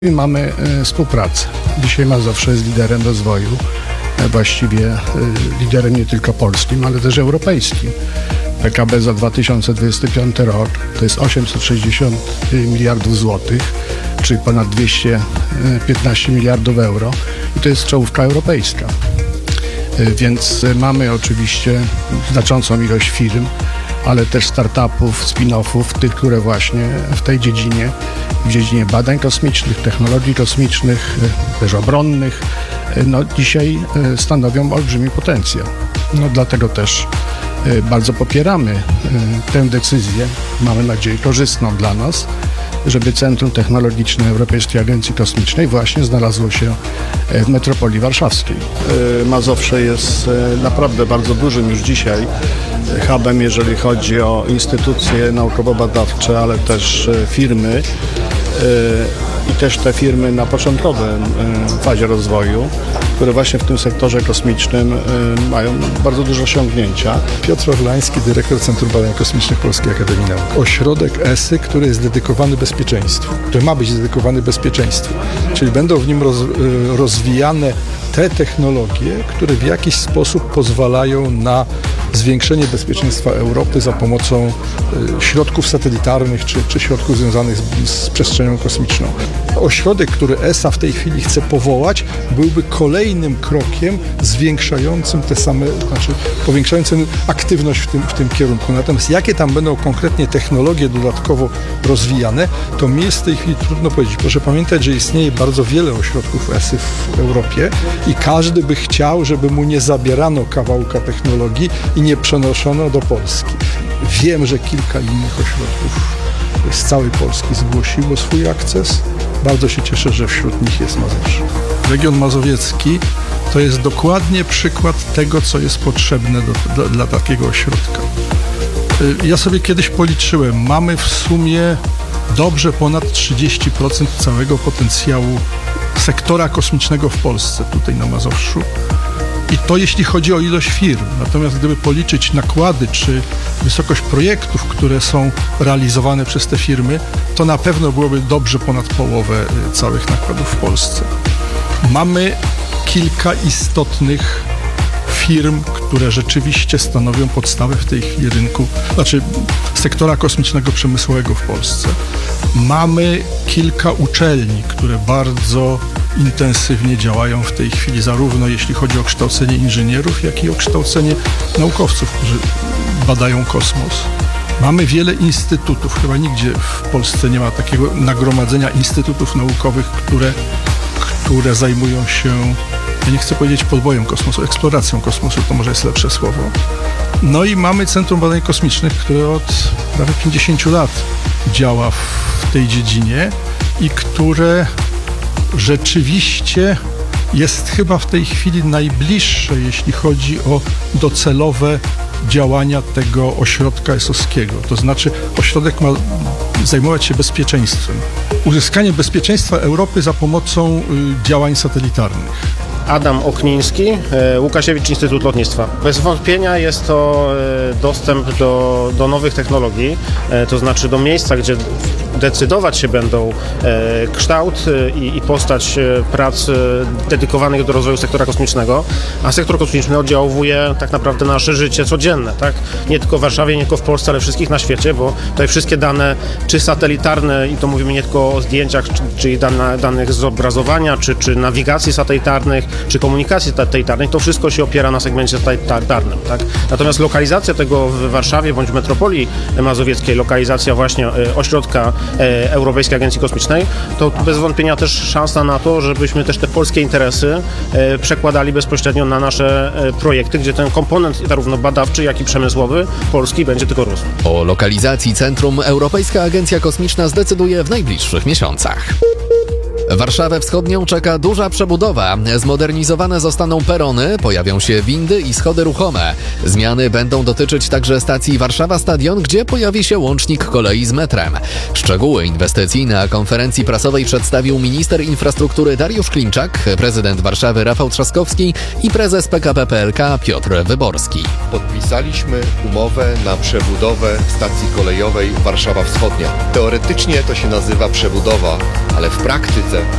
Mamy współpracę. Dzisiaj Mazowsze jest liderem rozwoju, właściwie liderem nie tylko polskim, ale też europejskim. PKB za 2025 rok to jest 860 miliardów złotych, czyli ponad 215 miliardów euro i to jest czołówka europejska. Więc mamy oczywiście znaczącą ilość firm, ale też startupów, spin-offów, tych, które właśnie w tej dziedzinie, w dziedzinie badań kosmicznych, technologii kosmicznych, też obronnych, dzisiaj stanowią olbrzymi potencjał. Dlatego też bardzo popieramy tę decyzję, mamy nadzieję korzystną dla nas, żeby Centrum Technologiczne Europejskiej Agencji Kosmicznej właśnie znalazło się w metropolii warszawskiej. Mazowsze jest naprawdę bardzo dużym już dzisiaj hubem, jeżeli chodzi o instytucje naukowo-badawcze, ale też firmy i też te firmy na początkowej fazie rozwoju, które właśnie w tym sektorze kosmicznym mają bardzo duże osiągnięcia. Piotr Orlański, dyrektor Centrum Badań Kosmicznych Polskiej Akademii Nauk. Ośrodek ESY, który jest dedykowany bezpieczeństwu, który ma być dedykowany bezpieczeństwu, czyli będą w nim rozwijane te technologie, które w jakiś sposób pozwalają na zwiększenie bezpieczeństwa Europy za pomocą środków satelitarnych czy środków związanych z przestrzenią kosmiczną. Ośrodek, który ESA w tej chwili chce powołać, byłby kolejnym krokiem zwiększającym powiększającym aktywność w tym kierunku. Natomiast jakie tam będą konkretnie technologie dodatkowo rozwijane, to mi jest w tej chwili trudno powiedzieć. Proszę pamiętać, że istnieje bardzo wiele ośrodków ESY w Europie i każdy by chciał, żeby mu nie zabierano kawałka technologii i nie przenoszono do Polski. Wiem, że kilka innych ośrodków z całej Polski zgłosiło swój akces. Bardzo się cieszę, że wśród nich jest Mazowsze. Region mazowiecki to jest dokładnie przykład tego, co jest potrzebne dla takiego ośrodka. Ja sobie kiedyś policzyłem, mamy w sumie dobrze ponad 30% całego potencjału sektora kosmicznego w Polsce, tutaj na Mazowszu. I to jeśli chodzi o ilość firm. Natomiast gdyby policzyć nakłady czy wysokość projektów, które są realizowane przez te firmy, to na pewno byłoby dobrze ponad połowę całych nakładów w Polsce. Mamy kilka istotnych firm, które rzeczywiście stanowią podstawę w tej chwili rynku, sektora kosmicznego przemysłowego w Polsce. Mamy kilka uczelni, które bardzo intensywnie działają w tej chwili, zarówno jeśli chodzi o kształcenie inżynierów, jak i o kształcenie naukowców, którzy badają kosmos. Mamy wiele instytutów, chyba nigdzie w Polsce nie ma takiego nagromadzenia instytutów naukowych, które zajmują się, ja nie chcę powiedzieć podbojem kosmosu, eksploracją kosmosu, to może jest lepsze słowo. No i mamy Centrum Badań Kosmicznych, które od prawie 50 lat działa w tej dziedzinie i które rzeczywiście jest chyba w tej chwili najbliższe, jeśli chodzi o docelowe działania tego ośrodka ESO-skiego. To znaczy ośrodek ma zajmować się bezpieczeństwem. Uzyskanie bezpieczeństwa Europy za pomocą działań satelitarnych. Adam Okniński, Łukasiewicz Instytut Lotnictwa. Bez wątpienia jest to dostęp do nowych technologii, to znaczy do miejsca, gdzie decydować się będą kształt i postać prac dedykowanych do rozwoju sektora kosmicznego, a sektor kosmiczny oddziałuje tak naprawdę na nasze życie codzienne, tak? Nie tylko w Warszawie, nie tylko w Polsce, ale wszystkich na świecie, bo tutaj wszystkie dane, czy satelitarne, i to mówimy nie tylko o zdjęciach, czyli danych z zobrazowania, czy nawigacji satelitarnych, czy komunikacji satelitarnej, to wszystko się opiera na segmencie satelitarnym, tak? Natomiast lokalizacja tego w Warszawie bądź w metropolii mazowieckiej, lokalizacja właśnie ośrodka Europejskiej Agencji Kosmicznej, to bez wątpienia też szansa na to, żebyśmy też te polskie interesy przekładali bezpośrednio na nasze projekty, gdzie ten komponent zarówno badawczy, jak i przemysłowy polski będzie tylko rósł. O lokalizacji Centrum Europejska Agencja Kosmiczna zdecyduje w najbliższych miesiącach. Warszawę Wschodnią czeka duża przebudowa. Zmodernizowane zostaną perony, pojawią się windy i schody ruchome. Zmiany będą dotyczyć także stacji Warszawa Stadion, gdzie pojawi się łącznik kolei z metrem. Szczegóły inwestycji na konferencji prasowej przedstawił minister infrastruktury Dariusz Klimczak, prezydent Warszawy Rafał Trzaskowski i prezes PKP PLK Piotr Wyborski. Podpisaliśmy umowę na przebudowę stacji kolejowej Warszawa Wschodnia. Teoretycznie to się nazywa przebudowa, ale w praktyce